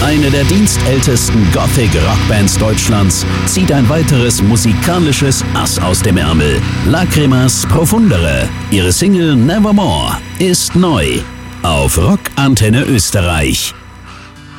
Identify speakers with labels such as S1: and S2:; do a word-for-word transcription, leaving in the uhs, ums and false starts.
S1: Eine der dienstältesten Gothic-Rockbands Deutschlands zieht ein weiteres musikalisches Ass aus dem Ärmel. Lacrimas Profundere. Ihre Single Nevermore ist neu auf Rock Antenne Österreich.